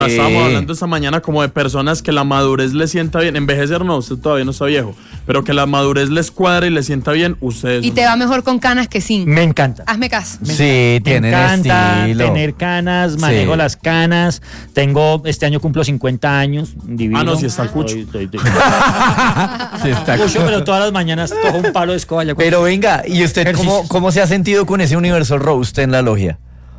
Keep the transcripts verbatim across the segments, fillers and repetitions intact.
Estábamos hablando esta mañana como de personas que la madurez les sienta bien. Envejecer no, usted todavía no está viejo, pero que la madurez les cuadre y les sienta bien, ustedes. Y te va mejor con canas que sin. Me encanta. Hazme caso. Me Sí, encanta. tienen Me encanta estilo. tener canas, manejo Sí. las canas. Tengo, este año cumplo cincuenta años. Divino. Ah, no, sí está el cucho. Estoy- estoy- Sí, está Cucho, pero todas las mañanas cojo un palo de escoba. ya- Pero venga, ¿y usted cómo, Ejercicios. cómo se ha sentido con ese Universal Roast en la logia?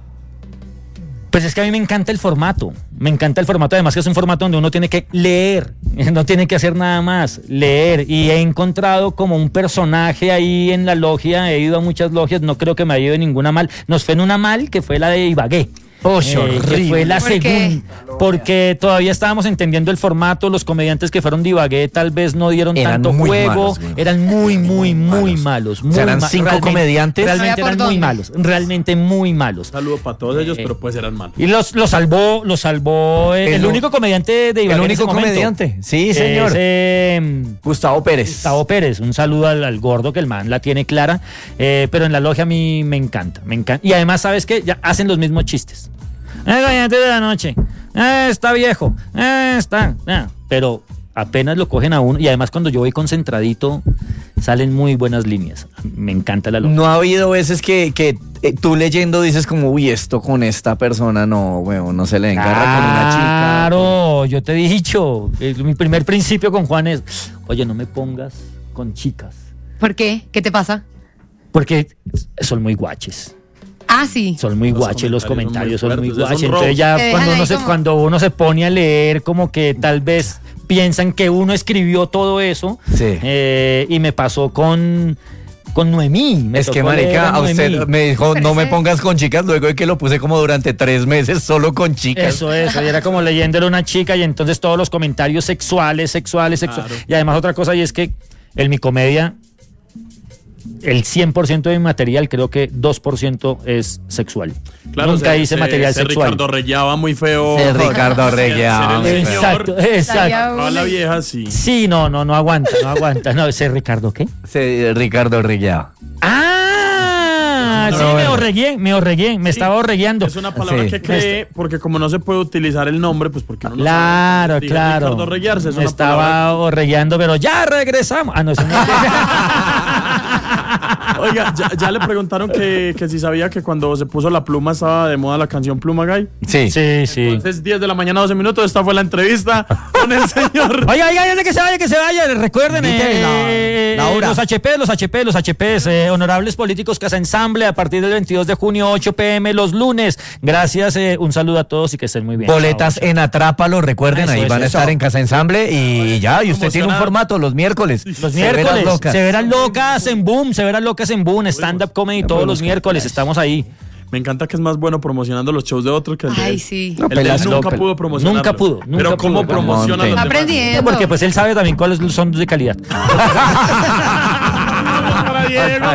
Pues es que a mí me encanta el formato, me encanta el formato, además que es un formato donde uno tiene que leer, no tiene que hacer nada más, leer, y he encontrado como un personaje ahí en la logia, he ido a muchas logias, no creo que me haya ido ninguna mal, nos fue en una mal que fue la de Ibagué. Oh, Eh, que fue la ¿Por qué? segunda, porque todavía estábamos entendiendo el formato, los comediantes que fueron de Ibagué tal vez no dieron Eran tanto muy juego, malos, güey. eran muy, muy, muy malos. malos. O sea, muy eran ma- cinco realmente- comediantes. Realmente No había eran por muy dónde. malos, realmente muy malos. Saludo para todos ellos, Eh, pero pues eran malos. Y los, los salvó, los salvó eh, El el, u- único comediante de El Ibagué en único ese momento. comediante. Sí, señor. Es, eh, Gustavo Pérez. Gustavo Pérez, un saludo al, al gordo que el man la tiene clara, eh, pero en la logia a mí me encanta, me encanta. Y además, ¿sabes qué? Ya hacen los mismos chistes. Eh, comediante de la noche, eh, está viejo, eh, está, eh. Pero apenas lo cogen a uno, y además cuando yo voy concentradito, salen muy buenas líneas. Me encanta la logia. No ha habido veces que, que eh, tú leyendo dices como, uy, esto con esta persona no, weón, no se le engarra con una chica. Claro, yo te he dicho, eh, mi primer principio con Juan es, oye, no me pongas con chicas, ¿Por qué? ¿Qué te pasa? porque son muy guaches, Ah, sí. son muy Los guaches, los comentarios comentarios son son muy muy fuertes, guaches, son entonces ya Te dejan cuando uno, ahí se, como- cuando uno se pone a leer como que tal vez piensan que uno escribió todo eso, Sí. eh, y me pasó con, con Noemí. Me Es que, tocó leer marica, a Noemí. usted me dijo, Pero no me ese- pongas con chicas, luego de que lo puse como durante tres meses solo con chicas. Eso, eso, y era como leyéndole a una chica y entonces todos los comentarios sexuales, sexuales, sexuales. Claro. Y además otra cosa, y es que en mi comedia, el cien por ciento de mi material, creo que dos por ciento es sexual. Nunca se- hice se- material se sexual. Ricardo Regueaba muy feo. Se Ricardo Regueaba Ser el muy señor, Exacto, exacto. Salía- a la vieja, sí. Sí, no, no, no aguanta, no aguanta. No, ese Ricardo, ¿qué? Se- Ricardo Regueaba. ¡Ah! No, Sí, no, me no. orregué, me orregué, me Sí. estaba orregueando. Es una palabra Sí. que cree, porque como no se puede utilizar el nombre, pues porque uno no Claro, sabe. Dije, claro. Ricardo Reguearse es Me una estaba palabra. orregueando, pero ya regresamos. Ah, no, eso no. Oiga, ya, ya le preguntaron que, que si sabía que cuando se puso la pluma estaba de moda la canción Pluma Gay. Sí. Sí, sí. Entonces, diez de la mañana, doce minutos, esta fue la entrevista con el señor. Oiga, oiga, oiga, que se vaya, que se vaya. Recuerden, Invite eh, la- la hora. los H P, los H P, los H Ps, eh, Honorables Políticos Casa Ensamble, a partir del veintidós de junio, ocho p m los lunes. Gracias, eh, un saludo a todos y que estén muy bien. Boletas Chao. en Atrápalo, recuerden, Eso, ahí eso, van a eso. estar en Casa Ensamble y ya, y usted tiene un Promocionar. formato los miércoles. Los Se verán miércoles, locas. se verán locas en Boom, se verán locas en Boom, stand-up comedy todos los miércoles, estamos ahí. Me encanta que es más bueno promocionando los shows de otros que el de Ay, él. sí. El de él pelas nunca loca. pudo promocionarlo. Nunca pudo, nunca Pero ¿cómo pudo. promociona Monte. los demás? Aprendiendo. Porque pues él sabe también cuáles son de calidad. Para Diego.